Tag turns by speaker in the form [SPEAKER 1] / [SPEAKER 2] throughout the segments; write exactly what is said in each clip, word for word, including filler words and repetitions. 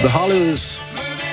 [SPEAKER 1] The Hollies.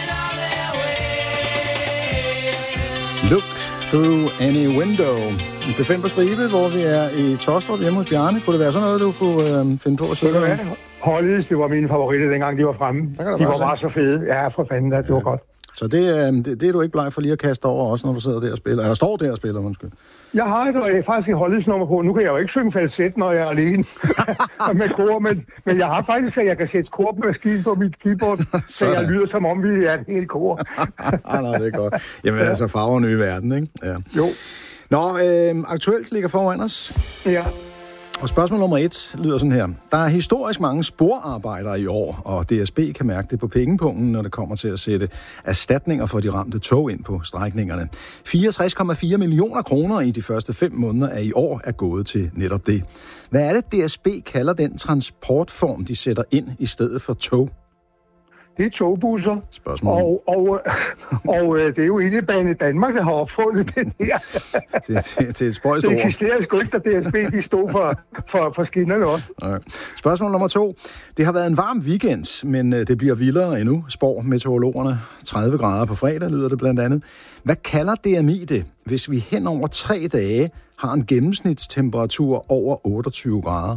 [SPEAKER 1] Look through any window. I P fem på stribe, hvor vi er i Tostrup hjemme hos Bjarne. Kunne det være sådan noget, du kunne øh, finde på at sige?
[SPEAKER 2] Det Hollies, det var mine favoritter, dengang de var fremme. De var bare så fede. Ja, for fanden, det ja. var godt.
[SPEAKER 1] Så det, øh, det, det er du ikke bleg for lige at kaste over, også når du sidder der og spiller. Eller står der og spiller, undskyld.
[SPEAKER 2] Jeg har et, faktisk et Hollies-nummer på. Nu kan jeg jo ikke synge falset, når jeg er alene med kor, men, men jeg har faktisk, at jeg kan sætte kormaskinen på mit keyboard, så jeg lyder som om, vi er et helt kor.
[SPEAKER 1] ah, nej, det er godt. Jamen ja. altså, farverne i verden, ikke? Ja.
[SPEAKER 2] Jo.
[SPEAKER 1] Nå, øh, aktuelt ligger foran os.
[SPEAKER 2] Ja.
[SPEAKER 1] Og spørgsmål nummer et lyder sådan her. Der er historisk mange sporarbejdere i år, og D S B kan mærke det på pengepungen, når det kommer til at sætte erstatninger for de ramte tog ind på strækningerne. fireogtres komma fire millioner kroner i de første fem måneder af i år er gået til netop det. Hvad er det, D S B kalder den transportform, de sætter ind i stedet for tog?
[SPEAKER 2] Det er togbusser.
[SPEAKER 1] Spørgsmål.
[SPEAKER 2] Og, og, og det er jo Indebane Danmark, der har opfundet den her.
[SPEAKER 1] det, det, det er et spøjst ord.
[SPEAKER 2] Det eksisterer sgu ikke, da D S B de stod for, for, for skinnerne også.
[SPEAKER 1] Okay. Spørgsmål nummer to. Det har været en varm weekend, men det bliver vildere endnu, spår meteorologerne. tredive grader på fredag lyder det blandt andet. Hvad kalder D M I det, hvis vi hen over tre dage har en gennemsnitstemperatur over otteogtyve grader?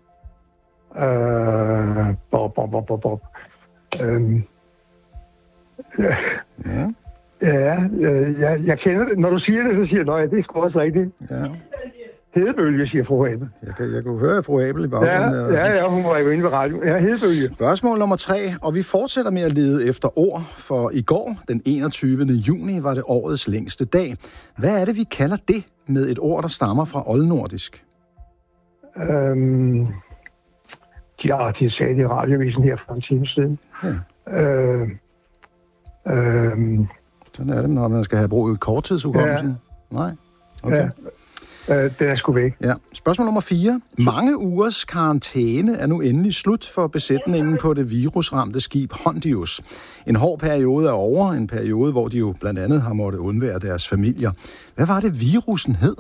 [SPEAKER 2] Øh... Bob, bob, bob, bob, bob. Øhm, ja, ja, ja jeg, jeg kender det. Når du siger det, så siger jeg, nej, det er sgu også rigtigt. Ja. Hedebølge, siger fru Abel.
[SPEAKER 1] Jeg, kan, jeg kunne høre fru Abel i baggrunden.
[SPEAKER 2] Ja, ja, ja, hun var jo inde ved radio. Ja, hedebølge.
[SPEAKER 1] Spørgsmål nummer tre, og vi fortsætter med at lede efter ord, for i går, den enogtyvende juni, var det årets længste dag. Hvad er det, vi kalder det med et ord, der stammer fra oldnordisk?
[SPEAKER 2] Øhm... Ja, de sagde det i radiovisen her for en time siden. Ja. Øh, øh,
[SPEAKER 1] Sådan er det, når man skal have brug i korttidshukommelsen. Ja. Nej? Okay.
[SPEAKER 2] Ja. Øh, den er sgu væk.
[SPEAKER 1] Ja. Spørgsmål nummer fire. Mange ugers karantæne er nu endelig slut for besætningen på det virusramte skib Hondius. En hård periode er over, en periode, hvor de jo blandt andet har måttet undvære deres familier. Hvad var det, virusen hed?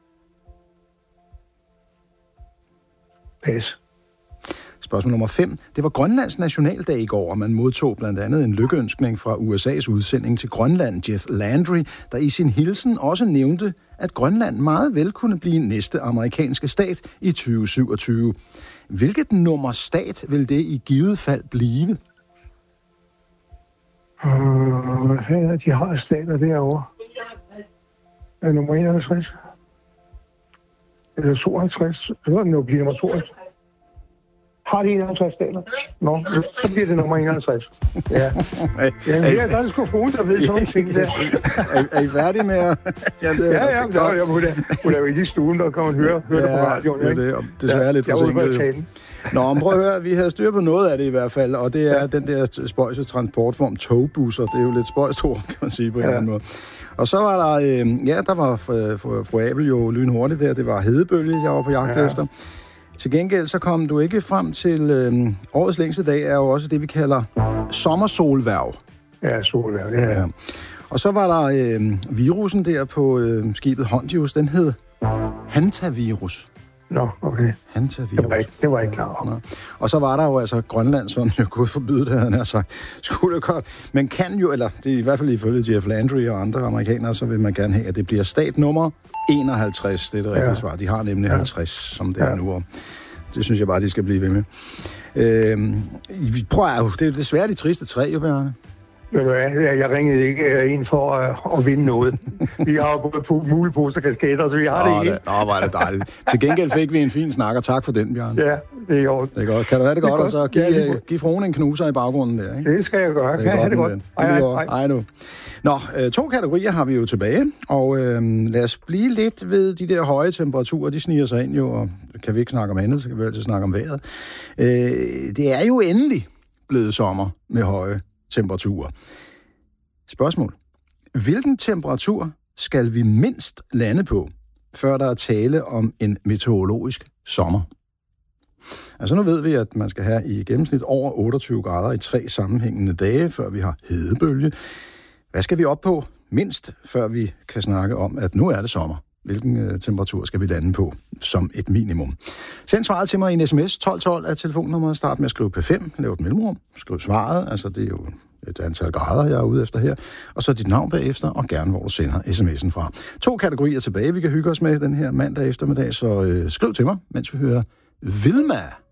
[SPEAKER 2] Pas.
[SPEAKER 1] Spørgsmål nummer fem. Det var Grønlands nationaldag i går, og man modtog blandt andet en lykkeønskning fra U S A's udsending til Grønland, Jeff Landry, der i sin hilsen også nævnte, at Grønland meget vel kunne blive næste amerikanske stat i tyve syvogtyve. Hvilket nummer stat vil det i givet fald blive?
[SPEAKER 2] Uh, hvad fanden er de har stater derovre? Er nummer enoghalvtreds? Eller tooghalvtreds? Eller nu bliver nummer tooghalvtreds? Har de enoghalvtreds stater? Nå, så bliver det nummer enoghalvtreds. Ja. Ja, det er der sgu fruen, der ved sådan nogle ting der.
[SPEAKER 1] er, er I færdige med at...
[SPEAKER 2] ja, det, ja, ja, ja, hun er, hun er jo ikke i stuen, der kan man høre, høre ja, det på radioen.
[SPEAKER 1] Ja, det er desværre ja, lidt forsinket. Nå, men prøv at høre, vi havde styr på noget af det i hvert fald, og det er ja. den der spøjse transportform, togbusser. Det er jo lidt spøjst ord, kan man sige på en ja. eller anden måde. Og så var der, øh, ja, der var fru Abel jo lynhurtigt der, det var hedebølge, jeg var på jagt ja. efter. Til gengæld så kom du ikke frem til øh, årets længste dag, er jo også det, vi kalder sommersolværv.
[SPEAKER 2] Ja, solværv, ja. ja.
[SPEAKER 1] Og så var der øh, virusen der på øh, skibet Hondius, den hed hantavirus.
[SPEAKER 2] Nå, okay.
[SPEAKER 1] Hantavirus.
[SPEAKER 2] Det var ikke, det var ikke klar over.
[SPEAKER 1] Ja. Og så var der jo altså Grønland, som jo kunne forbyde det, havde han sagt. Skulle det godt. Men kan jo, eller det er i hvert fald ifølge Jeff Landry og andre amerikanere, så vil man gerne have, at det bliver stat nummer enoghalvtreds. Det er det rigtige ja. svar. De har nemlig ja. halvtreds, som det ja. er nu. Og det synes jeg bare, de skal blive ved med. Øh, prøv at, det er desværre de triste tre, jo, Bjarne.
[SPEAKER 2] Ved du hvad, jeg ringede ikke ind for at, at vinde noget. Vi har jo både muleposer og kasketter, så vi har så det ikke.
[SPEAKER 1] Nå, hvor er det dejligt. Til gengæld fik vi en fin snak, og tak for den, Bjarne.
[SPEAKER 2] Ja, det er jo.
[SPEAKER 1] Det er godt. Kan du have det, det godt, godt, og så give, ja, give fruen en knuser i baggrunden der, ikke?
[SPEAKER 2] Det skal jeg gøre. Kan jeg have det godt?
[SPEAKER 1] Hej, hej, hej nu. Nå, øh, to kategorier har vi jo tilbage, og øh, lad os blive lidt ved de der høje temperaturer. De sniger sig ind jo, og kan vi ikke snakke om andet, så kan vi altid snakke om vejret. Øh, det er jo endelig blevet sommer med høje temperaturer. Spørgsmål. Hvilken temperatur skal vi mindst lande på, før der er tale om en meteorologisk sommer? Altså nu ved vi, at man skal have i gennemsnit over otteogtyve grader i tre sammenhængende dage, før vi har hedebølge. Hvad skal vi op på mindst, før vi kan snakke om, at nu er det sommer? Hvilken øh, temperatur skal vi lande på som et minimum? Send svaret til mig i en sms. tolv tolv er telefonnummeret. Start med at skrive P fem. Lav et mellemrum. Skriv svaret. Altså, det er jo et antal grader, jeg er ude efter her. Og så dit navn bagefter, og gerne, hvor du sender sms'en fra. To kategorier tilbage, vi kan hygge os med den her mandag eftermiddag, så øh, skriv til mig, mens vi hører Vilma.